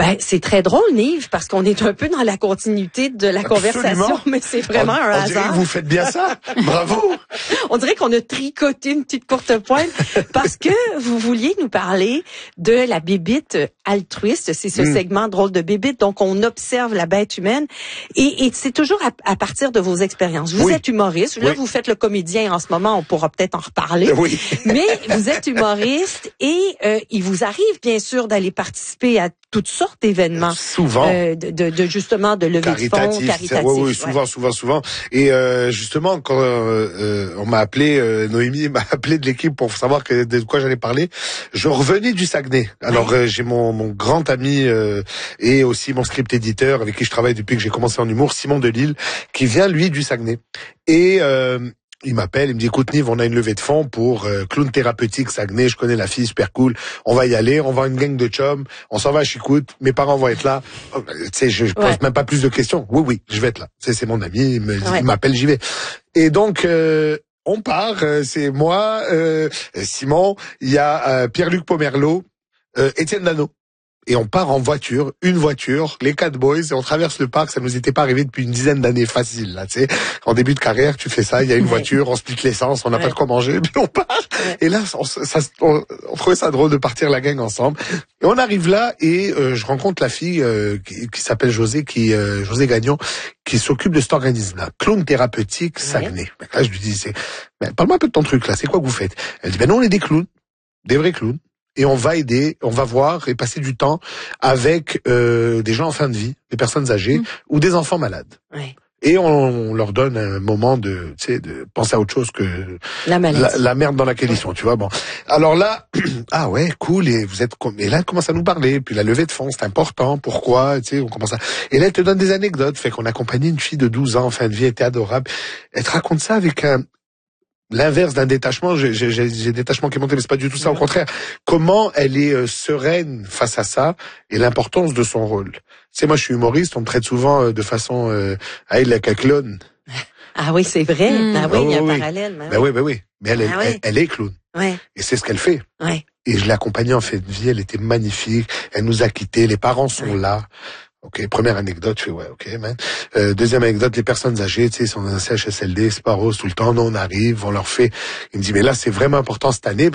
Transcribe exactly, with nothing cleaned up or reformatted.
Ben, c'est très drôle, Nive, parce qu'on est un peu dans la continuité de la Absolument. conversation, mais c'est vraiment on, un on hasard. dirait que vous faites bien ça. Bravo. On dirait qu'on a tricoté une petite courte pointe parce que vous vouliez nous parler de la bébite altruiste. C'est ce mmh. segment drôle de bébite. Donc, on observe la bête humaine et, et c'est toujours à, à partir de vos expériences. Vous oui. êtes humoriste. Là, oui. vous faites le comédien en ce moment. On pourra peut-être en reparler. Oui. Mais vous êtes humoriste et euh, il vous arrive, bien sûr, d'aller participer à toutes sortes d'événements. Souvent. Euh, de, de, de justement de lever de fonds, caritatifs. Oui, oui, souvent, ouais. souvent, souvent. Et euh, justement, quand euh, euh, on m'a appelé, euh, Noémie m'a appelé de l'équipe pour savoir que, de quoi j'allais parler, je revenais du Saguenay. Alors ouais. euh, j'ai mon, mon grand ami euh, et aussi mon script éditeur avec qui je travaille depuis que j'ai commencé en humour, Simon Delille, qui vient lui du Saguenay. Et euh, il m'appelle, il me dit, écoute Nive, on a une levée de fonds pour euh, clown thérapeutique Saguenay, je connais la fille, super cool, on va y aller, on va une gang de chums, on s'en va à Chicoute, mes parents vont être là, oh, tu sais, je, je pose ouais. même pas plus de questions, oui, oui, je vais être là, c'est, c'est mon ami, il, me, ouais. il m'appelle, j'y vais. Et donc, euh, on part, euh, c'est moi, euh, Simon, il y a euh, Pierre-Luc Pomerleau, euh, Étienne Dano. Et on part en voiture, une voiture, les quatre boys, et on traverse le parc. Ça nous était pas arrivé depuis une dizaine d'années facile, là, tu sais. En début de carrière, tu fais ça, il y a une ouais. voiture, on split l'essence, on n'a ouais. pas de quoi manger, puis on part. Ouais. Et là, on, ça, on, on trouvait ça drôle de partir la gang ensemble. Et on arrive là, et euh, je rencontre la fille euh, qui, qui s'appelle José, qui euh, José Gagnon, qui s'occupe de cet organisme-là, clown thérapeutique Saguenay. Ouais. Là, je lui dis, c'est, ben, parle-moi un peu de ton truc, là, c'est quoi que vous faites? Elle dit, ben non, on est des clowns, des vrais clowns. Et on va aider, on va voir et passer du temps avec euh, des gens en fin de vie, des personnes âgées mmh. ou des enfants malades. Ouais. Et on, on leur donne un moment de, tu sais, de penser à autre chose que la, la, la merde dans laquelle ils sont, tu vois. Bon, alors là, ah ouais, cool. Et vous êtes, et là, elle commence à nous parler. Puis la levée de fonds, c'est important. Pourquoi, tu sais, on commence à. Et là, elle te donne des anecdotes. Fait qu'on accompagnait une fille de douze ans en fin de vie, elle était adorable. Elle te raconte ça avec un. L'inverse d'un détachement, j'ai, j'ai, j'ai détachement qui est monté, mais c'est pas du tout ça, au contraire. Comment elle est euh, sereine face à ça et l'importance de son rôle. Tu sais, moi je suis humoriste, on me traite souvent euh, de façon euh, à elle la clown. Ah oui, c'est vrai. Mmh. Ah oui, il y a un oui. parallèle. Ben oui, ben oui. Mais elle, ah elle, oui. elle, elle est clown. Ouais. Et c'est ce qu'elle fait. Ouais. Et je l'ai accompagnée en fait de vie, elle était magnifique, elle nous a quittés, les parents sont ouais. là. Ok, première anecdote, je fais ouais, ok, man. Euh, deuxième anecdote, les personnes âgées, tu sais, sont dans un C H S L D, c'est pas rose tout le temps. Nous, on arrive, on leur fait. Il me dit, mais là, c'est vraiment important cette année.